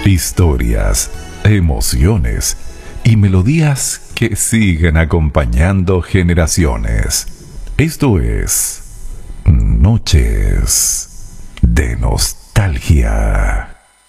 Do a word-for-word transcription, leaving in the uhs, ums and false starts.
Historias, emociones y melodías que siguen acompañando generaciones. Esto es Noches de Nostalgia.